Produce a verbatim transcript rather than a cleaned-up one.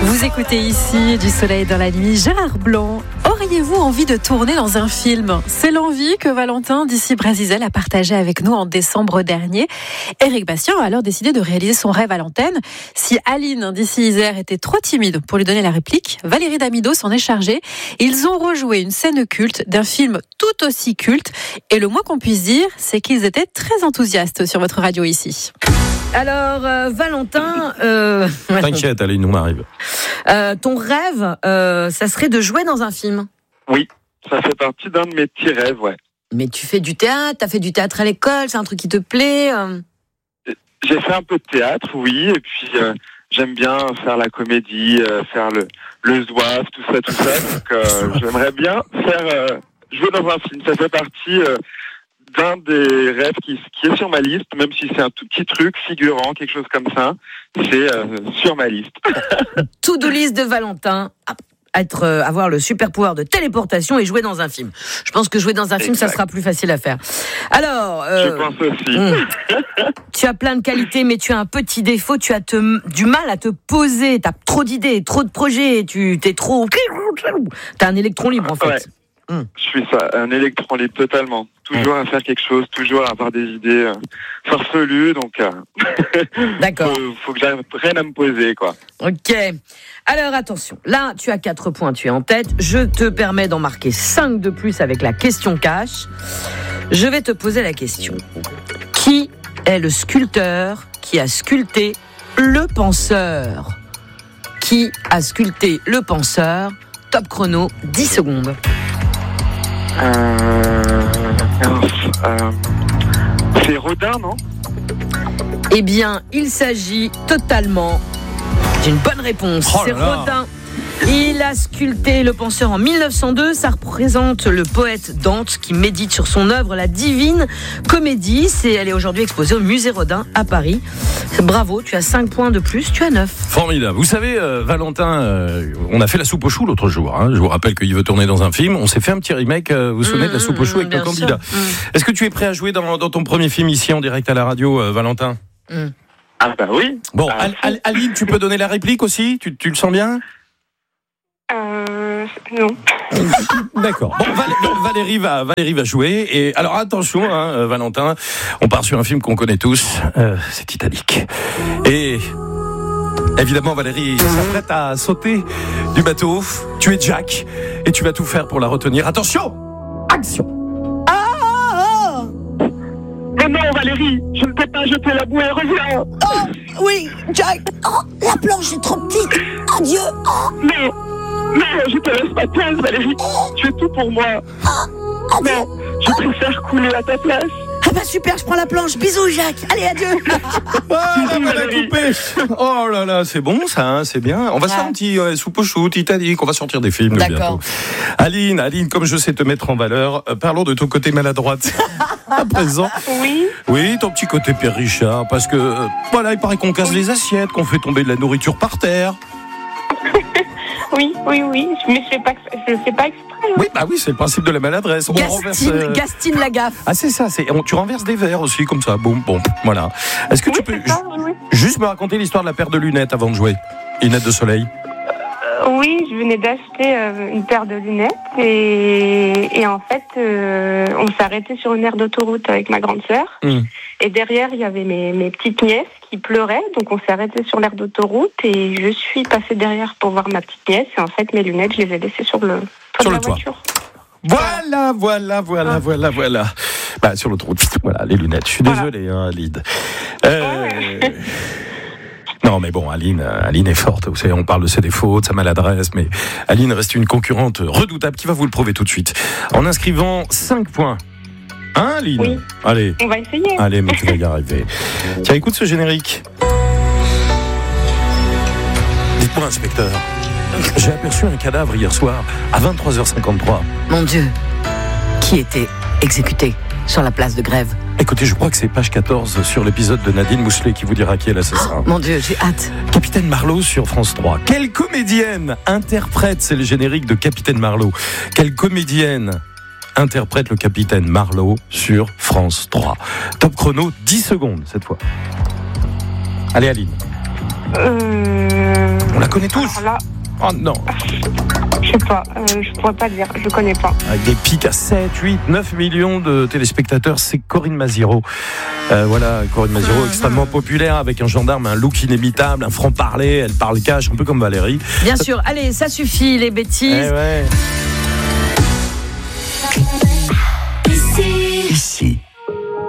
Vous écoutez ici Du Soleil dans la nuit, Gérard Blanc. Auriez-vous envie de tourner dans un film ? C'est l'envie que Valentin d'ici Brasizel a partagée avec nous en décembre dernier. Éric Bastien a alors décidé de réaliser son rêve à l'antenne. Si Aline d'ici Isère était trop timide pour lui donner la réplique, Valérie Damido s'en est chargée. Ils ont rejoué une scène culte d'un film tout aussi culte. Et le moins qu'on puisse dire, c'est qu'ils étaient très enthousiastes sur votre radio ici. Alors, euh, Valentin... Euh... T'inquiète, Aline, on arrive. Euh, ton rêve, euh, ça serait de jouer dans un film ? Oui, ça fait partie d'un de mes petits rêves, ouais. Mais tu fais du théâtre, t'as fait du théâtre à l'école, c'est un truc qui te plaît euh... J'ai fait un peu de théâtre, oui, et puis euh, j'aime bien faire la comédie, euh, faire le, le zouave, tout ça, tout ça. Donc euh, j'aimerais bien faire euh, jouer dans un film. Ça fait partie... Euh, d'un des rêves qui, qui est sur ma liste, même si c'est un tout petit truc figurant, quelque chose comme ça, c'est euh, sur ma liste. To-do list de Valentin, être, euh, avoir le super pouvoir de téléportation et jouer dans un film. Je pense que jouer dans un film, exact. Ça sera plus facile à faire. Alors, euh, je pense aussi. Hum, tu as plein de qualités, mais tu as un petit défaut, tu as te, du mal à te poser, tu as trop d'idées, trop de projets, tu t'es trop... Tu as un électron libre en fait. Ouais. Mmh. Je suis ça, un électron libre totalement. Toujours mmh. à faire quelque chose, toujours à avoir des idées euh, farfelues, donc euh, d'accord. faut, faut que j'apprenne à me poser, quoi. Ok. Alors attention, là tu as quatre points, tu es en tête. Je te permets d'en marquer cinq de plus avec la question cash. Je vais te poser la question. Qui est le sculpteur qui a sculpté le penseur ? Qui a sculpté le penseur ? Top chrono, dix secondes. Euh, euh, c'est Rodin, non ? Eh bien, il s'agit totalement d'une bonne réponse. Oh c'est Rodin. Il a sculpté le penseur en mille neuf cent deux. Ça représente le poète Dante qui médite sur son œuvre La Divine Comédie. C'est, elle est aujourd'hui exposée au musée Rodin à Paris. Bravo, tu as cinq points de plus, tu as neuf. Formidable. Vous savez, euh, Valentin, euh, on a fait la soupe aux choux l'autre jour. Hein. Je vous rappelle qu'il veut tourner dans un film. On s'est fait un petit remake, euh, vous vous souvenez, mmh, de la soupe aux choux avec le candidat. Mmh. Est-ce que tu es prêt à jouer dans, dans ton premier film ici en direct à la radio, euh, Valentin ? mmh. Ah bah oui. Bon, ah, Al- Al- Aline, tu peux donner la réplique aussi ? tu, tu le sens bien ? Euh, non. D'accord. Bon, Val- Valérie va, Valérie va jouer. Et alors attention, hein, Valentin, on part sur un film qu'on connaît tous. Euh, c'est Titanic. Et évidemment, Valérie s'apprête à sauter du bateau. Tu es Jack et tu vas tout faire pour la retenir. Attention, action. Ah, Mais non, Valérie, je ne peux pas jeter la bouée. Reviens. oh, oui, Jack. Oh, la planche est trop petite. Adieu. Oh. Mais Mais je te laisse ma place, Valérie. Tu es tout pour moi. Oh, mais je préfère couler à ta place. Ah bah super, je prends la planche. Bisous, Jacques. Allez, adieu. Ah, on va la couper. Oh là là, c'est bon ça, hein, c'est bien. On va se faire un petit euh, soupe aux choux, Titanic. On va sortir des films D'accord. bientôt. Aline, Aline, comme je sais te mettre en valeur, euh, parlons de ton côté maladroite. À présent. Oui. Oui, ton petit côté Père Richard, parce que euh, voilà, il paraît qu'on casse les assiettes, qu'on fait tomber de la nourriture par terre. Oui, oui, oui, mais je fais pas, je le fais pas exprès. Hein. Oui, bah oui, c'est le principe de la maladresse. On Gastine, renverse, euh... Gastine la gaffe. Ah, c'est ça, c'est, on, tu renverses des verres aussi, comme ça, boum, bon, voilà. Est-ce que oui, tu peux ça, oui, oui. juste me raconter l'histoire de la paire de lunettes avant de jouer ? Lunettes de soleil. Euh, oui, je venais d'acheter euh, une paire de lunettes et, et en fait, euh, on s'est arrêté sur une aire d'autoroute avec ma grande sœur. Mmh. Et derrière, il y avait mes, mes petites nièces qui pleuraient, donc on s'est arrêté sur l'aire d'autoroute et je suis passée derrière pour voir ma petite nièce et en fait, mes lunettes, je les ai laissées sur le toit sur de le la toit. voiture. Voilà, voilà, voilà, ah. voilà, voilà. Bah, sur l'autoroute, voilà, les lunettes. Je suis voilà. désolé, hein, Aline. Euh... Ouais. Non, mais bon, Aline, Aline est forte. Vous savez, on parle de ses défauts, de sa maladresse, mais Aline reste une concurrente redoutable qui va vous le prouver tout de suite. En inscrivant cinq points. Hein, Aline ? Oui. Allez. On va essayer. Allez, mais tu vas y arriver. Tiens, écoute ce générique. Dites-moi, inspecteur, j'ai aperçu un cadavre hier soir à vingt-trois heures cinquante-trois. Mon Dieu, qui était exécuté sur la place de Grève ? Écoutez, je crois que c'est page quatorze sur l'épisode de Nadine Mousselet qui vous dira qui est l'assassin. Oh, mon Dieu, j'ai hâte. Capitaine Marlowe sur France trois. Quelle comédienne interprète, c'est le générique de Capitaine Marlowe, quelle comédienne interprète le Capitaine Marlowe sur France trois ? Top chrono, dix secondes cette fois. Allez, Aline. Euh... On la connaît tous. Alors là, oh non. Je sais pas, euh, je pourrais pas dire, je connais pas. Avec des pics à sept, huit, neuf millions de téléspectateurs, c'est Corinne Maziero. Euh, voilà, Corinne Maziero, mmh. extrêmement populaire, avec un gendarme, un look inimitable, un franc-parler, elle parle cash, un peu comme Valérie. Bien ça... sûr, allez, ça suffit les bêtises. Eh ouais. Ici. Ici.